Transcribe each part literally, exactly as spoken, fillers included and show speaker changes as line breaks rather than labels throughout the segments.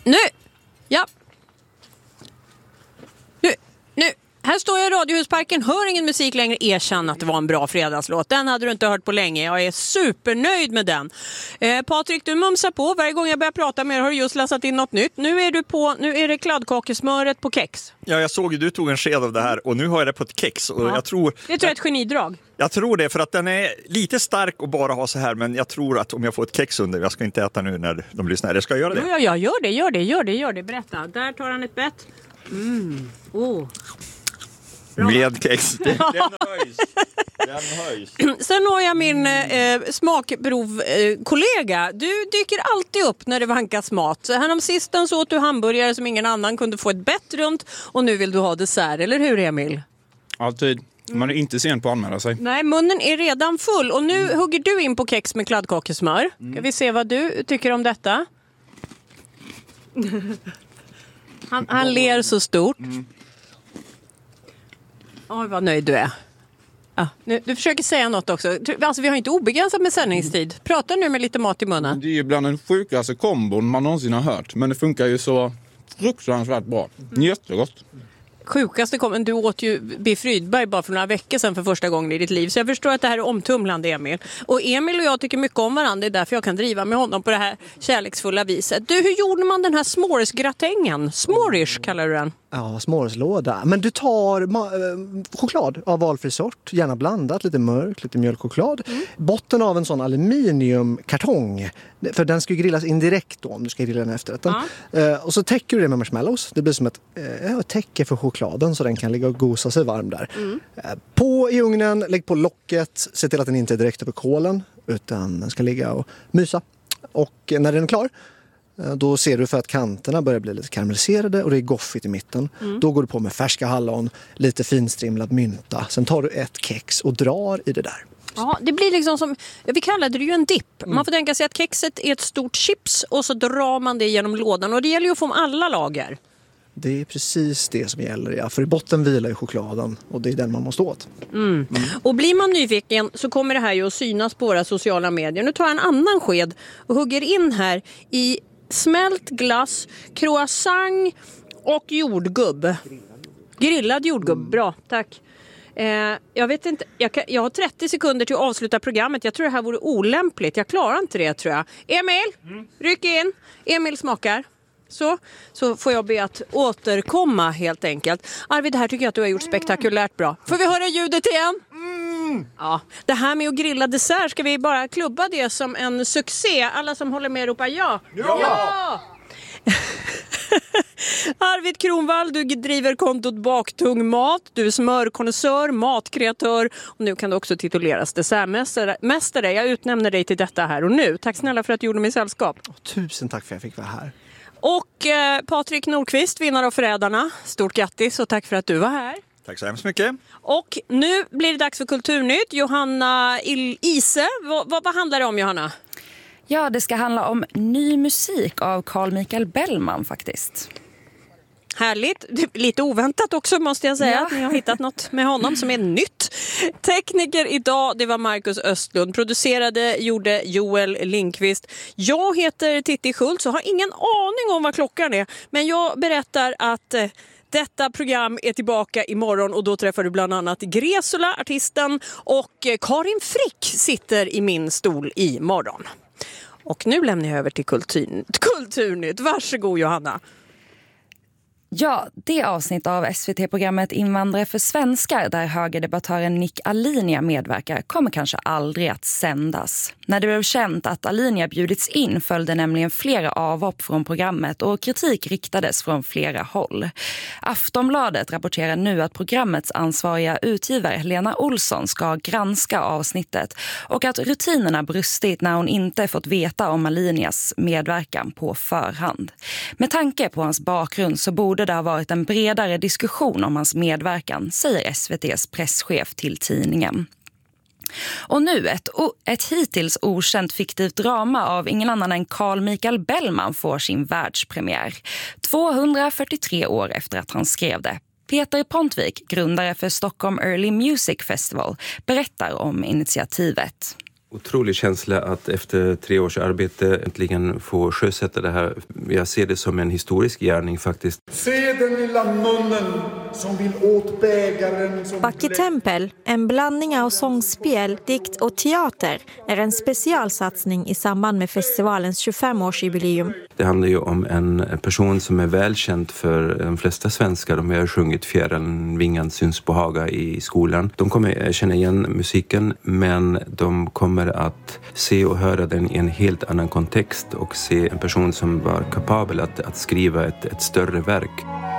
Nu! Ja. Nu, nu. Här står jag i Radiohusparken, hör ingen musik längre. Erkänn att det var en bra fredagslåt. Den hade du inte hört på länge. Jag är supernöjd med den. Eh, Patrik, du mumsar på. Varje gång jag börjar prata med er har du just läsat in något nytt. Nu är du på, nu är det kladdkakesmöret på kex.
Ja, jag såg ju, du tog en sked av det här och nu har jag det på ett kex. Och
ja.
jag tror,
det tror jag är ett genidrag.
Jag tror det, för att den är lite stark och bara ha så här. Men jag tror att om jag får ett kex under, jag ska inte äta nu när de lyssnar. Jag ska göra det.
Jo, ja, ja, gör det, gör det, gör det, gör det. Berätta. Där tar han ett bett. Mm. Oh.
Med kex. Den, den höjs. Den höjs.
Sen har jag min eh, smakprovkollega. Eh, du dyker alltid upp när det vankas mat. Härom sistens åt du hamburgare som ingen annan kunde få ett bett runt. Och nu vill du ha dessert, eller hur Emil?
Alltid. Man är inte sen på att anmäla sig.
Nej, munnen är redan full. Och nu mm. hugger du in på kex med kladdkakesmör. Mm. Ska vi se vad du tycker om detta? han, han ler så stort. Mm. Oj, vad nöjd du är. Ah, nu, du försöker säga något också. Alltså, vi har inte obegränsat med sändningstid. Prata nu med lite mat i munnen.
Det är ju bland den sjukaste kombon man någonsin har hört. Men det funkar ju så fruktansvärt bra. Jättegott.
Sjukaste kom, du åt ju Biff Rydberg bara för några veckor sedan för första gången i ditt liv. Så jag förstår att det här är omtumlande, Emil. Och Emil och jag tycker mycket om varandra. Det är därför jag kan driva med honom på det här kärleksfulla viset. Du, hur gjorde man den här s'moresgratängen? S'morish kallar du den.
Ja, småreslåda. Men du tar ma- choklad av valfri sort, gärna blandat, lite mörk, lite mjölkchoklad. Mm. Botten av en sån aluminiumkartong, för den ska ju grillas indirekt då om du ska grilla den efter efterrätten. Ja. Uh, och så täcker du det med marshmallows. Det blir som ett uh, täcke för chokladen så den kan ligga och gosa sig varm där. Mm. Uh, på i ugnen, lägg på locket, se till att den inte är direkt över kolen utan den ska ligga och mysa. Och när den är klar, då ser du för att kanterna börjar bli lite karamelliserade och det är goffigt i mitten. Mm. Då går du på med färska hallon, lite finstrimlad mynta. Sen tar du ett kex och drar i det där.
Ja, det blir liksom som, vi kallade det ju en dipp. Mm. Man får tänka sig att kexet är ett stort chips och så drar man det genom lådan. Och det gäller ju att få med alla lager.
Det är precis det som gäller, ja. För i botten vilar ju chokladen och det är den man måste åt.
Mm. Mm. Och blir man nyfiken så kommer det här ju att synas på våra sociala medier. Nu tar jag en annan sked och hugger in här i smält glass, croissant och jordgubb. Grillad jordgubb, mm. Bra, tack. Eh, jag vet inte, jag, kan, jag har trettio sekunder till att avsluta programmet. Jag tror det här vore olämpligt. Jag klarar inte det, tror jag. Emil, mm. ryck in. Emil smakar. Så, så får jag be att återkomma helt enkelt. Arvid, det här tycker jag att du har gjort spektakulärt bra. Får vi höra ljudet igen? Mm. Ja, det här med att grilla dessert, ska vi bara klubba det som en succé? Alla som håller med ropar ja. Ja! Ja! Arvid Kronvall, du driver kontot Baktung Mat. Du är smörkonnässör, matkreatör och nu kan du också tituleras dessertmästare. Jag utnämner dig till detta här och nu. Tack snälla för att du gjorde mig sällskap.
Oh, tusen tack för att jag fick vara här.
Och eh, Patrik Nordqvist, vinnare av Förrädarna. Stort grattis och tack för att du var här.
Tack så hemskt mycket.
Och nu blir det dags för Kulturnytt. Johanna Il- Ise, vad, vad, vad handlar det om, Johanna?
Ja, det ska handla om ny musik av Carl Michael Bellman faktiskt.
Härligt. Lite oväntat också måste jag säga, ja. Att ni har hittat något med honom som är nytt. Tekniker idag, det var Marcus Östlund. Producerade gjorde Joel Lindqvist. Jag heter Titti Schultz och har ingen aning om vad klockan är. Men jag berättar att eh, detta program är tillbaka imorgon och då träffar du bland annat Gresula, artisten, och eh, Karin Frick sitter i min stol imorgon. Och nu lämnar jag över till kultur, Kulturnytt. Varsågod, Johanna.
Ja, det avsnitt av S V T-programmet Invandrare för svenskar där högerdebattören Nick Alinia medverkar kommer kanske aldrig att sändas. När det blev känt att Alinia bjudits in följde nämligen flera avhopp från programmet och kritik riktades från flera håll. Aftonbladet rapporterar nu att programmets ansvariga utgivare Lena Olsson ska granska avsnittet och att rutinerna brustit när hon inte fått veta om Alinias medverkan på förhand. Med tanke på hans bakgrund så borde det ha varit en bredare diskussion om hans medverkan, säger S V T:s presschef till tidningen. Och nu ett, ett hittills okänt fiktivt drama av ingen annan än Carl Michael Bellman får sin världspremiär. tvåhundrafyrtiotre år efter att han skrev det. Peter Pontvik, grundare för Stockholm Early Music Festival, berättar om initiativet.
Otrolig känsla att efter tre års arbete äntligen få sjösätta det här. Jag ser det som en historisk gärning faktiskt.
Se den lilla munnen som vill åt bägaren. Som...
Backetempel, en blandning av sångspel, dikt och teater, är en specialsatsning i samband med festivalens tjugofem-årsjubileum.
Det handlar ju om en person som är välkänd för de flesta svenskar. De har sjungit Fjärilen, Vingan syns på Haga i skolan. De kommer känna igen musiken, men de kommer att se och höra den i en helt annan kontext och se en person som var kapabel att, att skriva ett, ett större verk.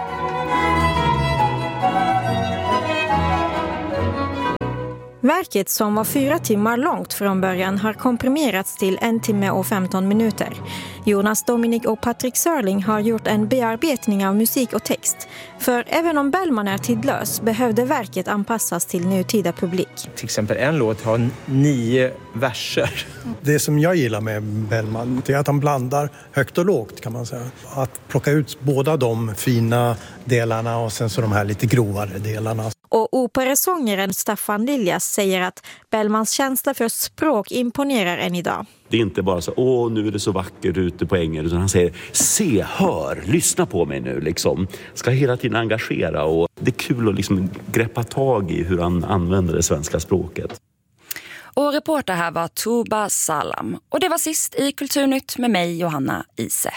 Verket, som var fyra timmar långt från början, har komprimerats till en timme och femton minuter. Jonas Dominik och Patrick Sörling har gjort en bearbetning av musik och text. För även om Bellman är tidlös behövde verket anpassas till nutida publik.
Till exempel en låt har nio verser.
Det som jag gillar med Bellman är att han blandar högt och lågt, kan man säga. Att plocka ut båda de fina delarna och sen så de här lite grovare delarna.
Och operasångaren Staffan Liljas säger att Bellmans känsla för språk imponerar än idag.
Det är inte bara så, åh nu är det så vackert ute på ängen, utan han säger, se, hör, lyssna på mig nu liksom. Ska hela tiden engagera, och det är kul att liksom greppa tag i hur han använder det svenska språket.
Och reporter här var Tuba Salam. Och det var sist i Kulturnytt med mig, Johanna Ise.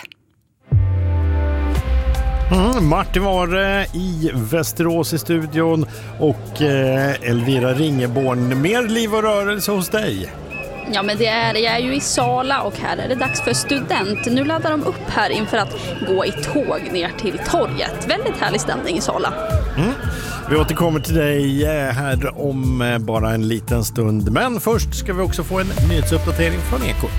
Mm, Martin var i Västerås i studion och eh, Elvira Ringeborn. Mer liv och rörelse hos dig.
Ja, men det är, jag är ju i Sala och här är det dags för student. Nu laddar de upp här inför att gå i tåg ner till torget. Väldigt härlig stämning i Sala.
Mm. Vi återkommer till dig här om bara en liten stund. Men först ska vi också få en nyhetsuppdatering från Ekot.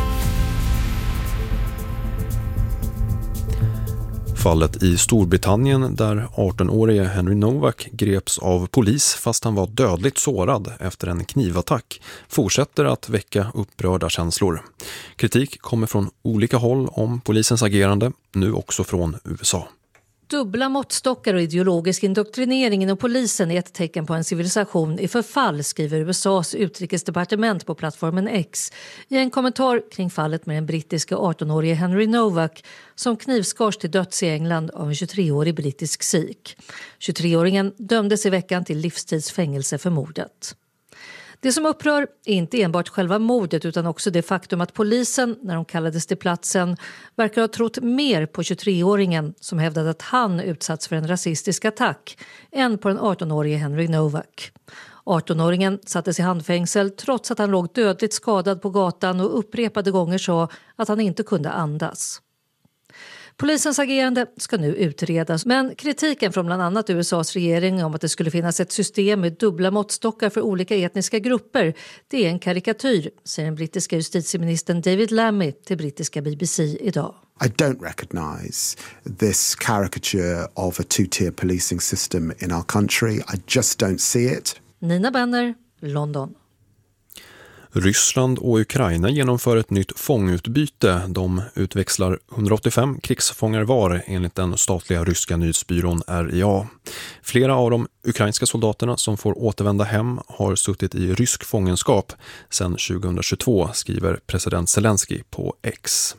Fallet i Storbritannien där arton-årige Henry Novak greps av polis fast han var dödligt sårad efter en knivattack fortsätter att väcka upprörda känslor. Kritik kommer från olika håll om polisens agerande, nu också från U S A.
Dubbla måttstockar och ideologisk indoktrinering inom polisen är ett tecken på en civilisation i förfall, skriver U S A:s utrikesdepartement på plattformen X i en kommentar kring fallet med den brittiska arton-årige Henry Novak som knivskars till döds i England av en tjugotre-årig brittisk sikh. tjugotre-åringen dömdes i veckan till livstidsfängelse för mordet. Det som upprör är inte enbart själva mordet utan också det faktum att polisen, när de kallades till platsen, verkar ha trott mer på tjugotre-åringen som hävdade att han utsatts för en rasistisk attack än på den arton-årige Henry Novak. arton-åringen sattes i handfängsel trots att han låg dödligt skadad på gatan och upprepade gånger sa att han inte kunde andas. Polisens agerande ska nu utredas, men kritiken från bland annat U S A:s regering om att det skulle finnas ett system med dubbla måttstockar för olika etniska grupper, det är en karikatyr, säger den brittiska justitieministern David Lammy till brittiska B B C idag.
I don't recognise this caricature of a two-tier policing system in our country. I just don't see it.
Nina Benner, London.
Ryssland och Ukraina genomför ett nytt fångutbyte. De utväxlar hundraåttiofem krigsfångar var enligt den statliga ryska nyhetsbyrån R I A. Flera av de ukrainska soldaterna som får återvända hem har suttit i rysk fångenskap sedan tjugohundratjugotvå, skriver president Zelensky på X.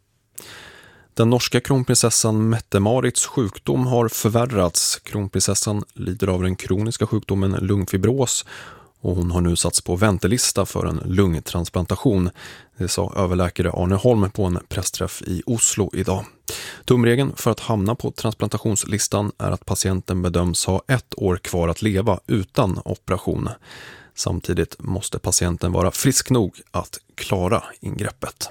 Den norska kronprinsessan Mette-Marits sjukdom har förvärrats. Kronprinsessan lider av den kroniska sjukdomen lungfibros och hon har nu satts på väntelista för en lungtransplantation. Det sa överläkare Arne Holm på en pressträff i Oslo idag. Tumregeln för att hamna på transplantationslistan är att patienten bedöms ha ett år kvar att leva utan operation. Samtidigt måste patienten vara frisk nog att klara ingreppet.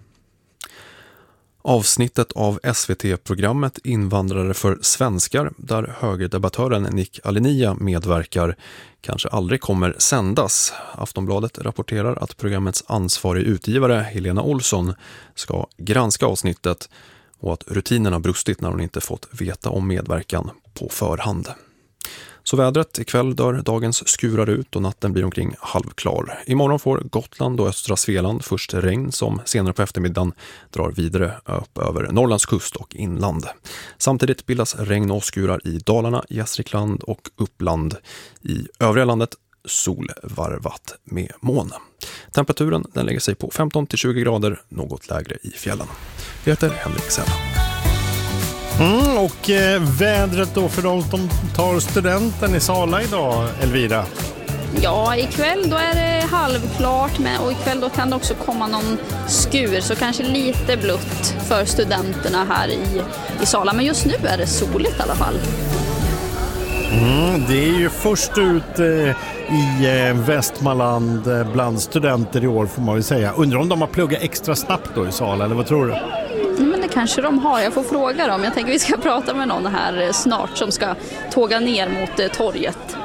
Avsnittet av S V T-programmet Invandrare för svenskar, där högerdebattören Nick Alinia medverkar, kanske aldrig kommer sändas. Aftonbladet rapporterar att programmets ansvarig utgivare Helena Olsson ska granska avsnittet och att rutinerna brustit när hon inte fått veta om medverkan på förhand. Så vädret, ikväll dör dagens skurar ut och natten blir omkring halvklar. Imorgon får Gotland och östra Svealand först regn som senare på eftermiddagen drar vidare upp över Norrlands kust och inland. Samtidigt bildas regn och skurar i Dalarna, Gästrikland och Uppland. I övriga landet solvarvat med moln. Temperaturen den lägger sig på femton till tjugo grader, något lägre i fjällen. Jag heter Henrik Sena.
Mm, och eh, vädret då för de som tar studenten i Sala idag, Elvira?
Ja, ikväll då är det halvklart med, och ikväll då kan det också komma någon skur, så kanske lite blött för studenterna här i, i Sala. Men just nu är det soligt i alla fall.
Mm, det är ju först ut eh, i eh, Västmanland eh, bland studenter i år, får man ju säga. Undrar om de har pluggat extra snabbt då i Sala, eller vad tror du?
Men det kanske de har, jag får fråga dem. Jag tänker vi ska prata med någon här snart som ska tåga ner mot eh, torget.